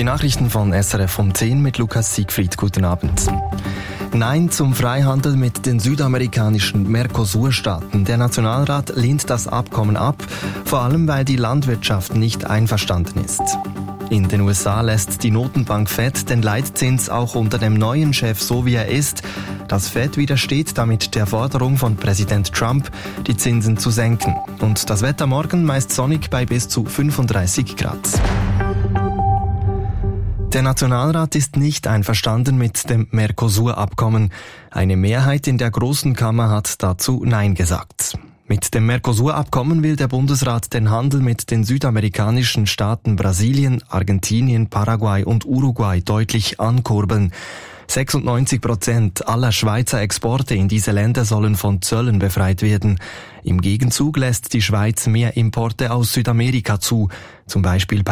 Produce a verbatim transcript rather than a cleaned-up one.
Die Nachrichten von S R F um zehn mit Lukas Siegfried. Guten Abend. Nein zum Freihandel mit den südamerikanischen Mercosur-Staaten. Der Nationalrat lehnt das Abkommen ab, vor allem weil die Landwirtschaft nicht einverstanden ist. In den U S A lässt die Notenbank Fed den Leitzins auch unter dem neuen Chef so wie er ist. Das Fed widersteht damit der Forderung von Präsident Trump, die Zinsen zu senken. Und das Wetter morgen meist sonnig bei bis zu fünfunddreißig Grad. Der Nationalrat ist nicht einverstanden mit dem Mercosur-Abkommen. Eine Mehrheit in der Großen Kammer hat dazu Nein gesagt. Mit dem Mercosur-Abkommen will der Bundesrat den Handel mit den südamerikanischen Staaten Brasilien, Argentinien, Paraguay und Uruguay deutlich ankurbeln. sechsundneunzig Prozent aller Schweizer Exporte in diese Länder sollen von Zöllen befreit werden. Im Gegenzug lässt die Schweiz mehr Importe aus Südamerika zu, zum Beispiel bei